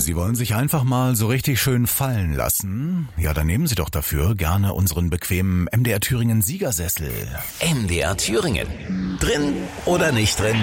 Sie wollen sich einfach mal so richtig schön fallen lassen? Ja, dann nehmen Sie doch dafür gerne unseren bequemen MDR Thüringen Siegersessel. MDR Thüringen. Drin oder nicht drin?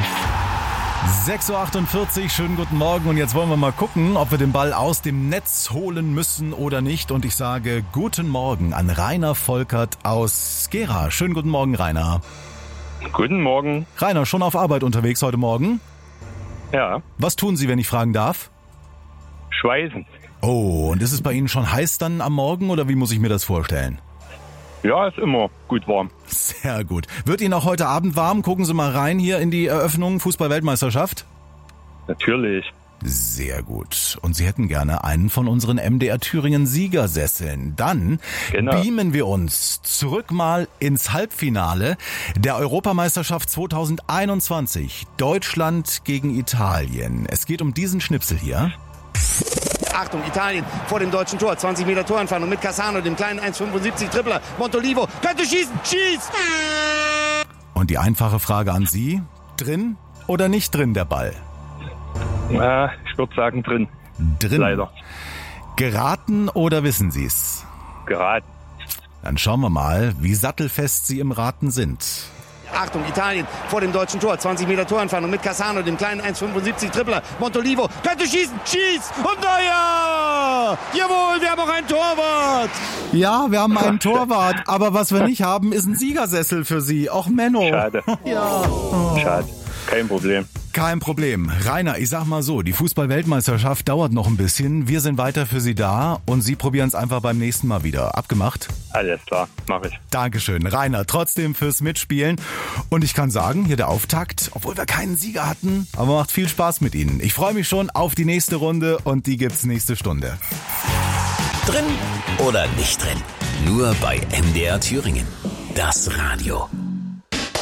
6.48 Uhr, schönen guten Morgen. Und jetzt wollen wir mal gucken, ob wir den Ball aus dem Netz holen müssen oder nicht. Und ich sage guten Morgen an Rainer Volkert aus Gera. Schönen guten Morgen, Rainer. Guten Morgen. Rainer, schon auf Arbeit unterwegs heute Morgen? Ja. Was tun Sie, wenn ich fragen darf? Schweißen. Oh, und ist es bei Ihnen schon heiß dann am Morgen oder wie muss ich mir das vorstellen? Ja, ist immer gut warm. Sehr gut. Wird Ihnen auch heute Abend warm? Gucken Sie mal rein hier in die Eröffnung Fußball-Weltmeisterschaft. Natürlich. Sehr gut. Und Sie hätten gerne einen von unseren MDR Thüringen Siegersesseln. Dann beamen wir uns zurück mal ins Halbfinale der Europameisterschaft 2021. Deutschland gegen Italien. Es geht um diesen Schnipsel hier. Achtung, Italien vor dem deutschen Tor, 20 Meter Torentfernung mit Cassano, dem kleinen 1,75 Tripler. Montolivo könnte schießen, schießt! Und die einfache Frage an Sie, drin oder nicht drin der Ball? Ja, ich würde sagen drin. Drin. Leider. Geraten oder wissen Sie es? Geraten. Dann schauen wir mal, wie sattelfest Sie im Raten sind. Achtung, Italien vor dem deutschen Tor, 20 Meter Torentfernung mit Cassano, dem kleinen 1,75 Tripler. Montolivo könnte schießen, schießt und Neuer! Jawohl, wir haben auch einen Torwart! Ja, wir haben einen Torwart, aber was wir nicht haben, ist ein Siegersessel für Sie. Auch Menno. Schade. Ja. Oh. Schade. Kein Problem. Kein Problem. Rainer, ich sag mal so, die Fußball-Weltmeisterschaft dauert noch ein bisschen. Wir sind weiter für Sie da und Sie probieren es einfach beim nächsten Mal wieder. Abgemacht? Alles klar, mache ich. Dankeschön, Rainer, trotzdem fürs Mitspielen. Und ich kann sagen, hier der Auftakt, obwohl wir keinen Sieger hatten, aber macht viel Spaß mit Ihnen. Ich freue mich schon auf die nächste Runde und die gibt's nächste Stunde. Drin oder nicht drin? Nur bei MDR Thüringen. Das Radio.